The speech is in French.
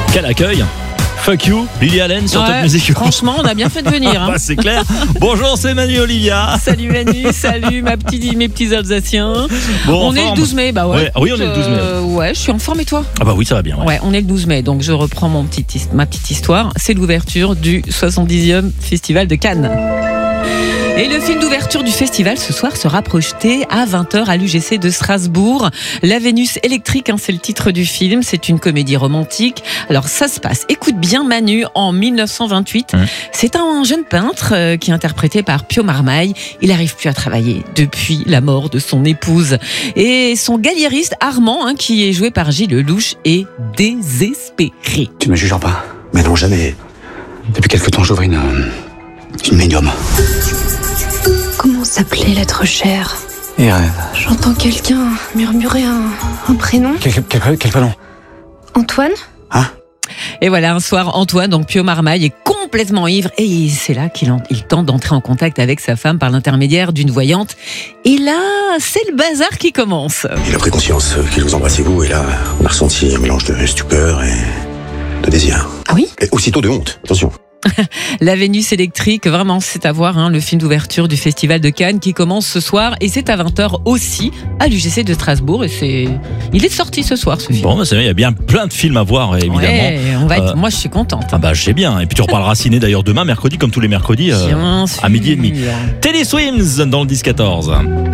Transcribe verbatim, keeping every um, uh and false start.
Quel accueil. Fuck you, Lily Allen sur Ouais, Top Music. Franchement, on a bien fait de venir. Hein. Bah, c'est clair. Bonjour, c'est Manu Olivia. Salut Manu, salut ma petite, mes petits Alsaciens. Bon, on est forme. le douze mai, bah ouais. Ouais, oui, on est le douze mai. Euh, ouais, je suis en forme et toi ? Ah bah oui, ça va bien. Ouais. Ouais, on est le douze mai, donc je reprends mon petit, ma petite histoire. C'est l'ouverture du soixante-dixième Festival de Cannes. Et le film d'ouverture du festival ce soir sera projeté à vingt heures à l'U G C de Strasbourg. La Vénus électrique, hein, c'est le titre du film. C'est une comédie romantique. Alors ça se passe, écoute bien Manu, en dix-neuf cent vingt-huit. Mmh. C'est un jeune peintre euh, qui est interprété par Pio Marmaille. Il n'arrive plus à travailler depuis la mort de son épouse. Et son galériste Armand, hein, qui est joué par Gilles Lelouch, est désespéré. Tu me juges pas ? Mais non, jamais. Depuis quelque temps, j'ouvre une, une médium. Comment s'appelait l'être cher ? Irène. J'entends quelqu'un murmurer un, un prénom. Quel, quel, quel prénom ? Antoine ? Hein ? Et voilà, un soir, Antoine, donc Pio Marmaille, est complètement ivre et c'est là qu'il en, il tente d'entrer en contact avec sa femme par l'intermédiaire d'une voyante. Et là, c'est le bazar qui commence. Il a pris conscience qu'il vous embrassait vous et là, on a ressenti un mélange de stupeur et de désir. Ah oui ? Et aussitôt de honte, attention. La Vénus électrique, vraiment, c'est à voir, hein, le film d'ouverture du Festival de Cannes qui commence ce soir et c'est à vingt heures aussi à l'U G C de Strasbourg et c'est, il est sorti ce soir ce film. Bon, bah, c'est vrai, il y a bien plein de films à voir, évidemment. Ouais, on va être, euh, moi je suis contente. Ah bah je sais bien. Et puis tu reparleras ciné d'ailleurs demain, mercredi, comme tous les mercredis, euh, à midi et demi. Télé Swims dans le dix quatorze.